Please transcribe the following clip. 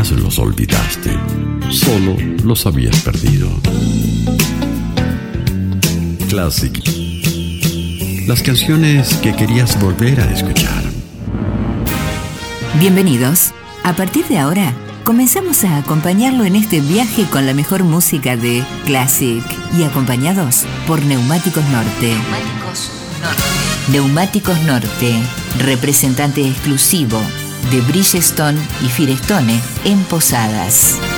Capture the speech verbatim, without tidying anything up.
jamás los olvidaste, solo los habías perdido. Classic. Las canciones que querías volver a escuchar. Bienvenidos. A partir de ahora, comenzamos a acompañarlo en este viaje con la mejor música de Classic y acompañados por Neumáticos Norte. Neumáticos Norte. Neumáticos Norte, representante exclusivo de Bridgestone y Firestone en Posadas.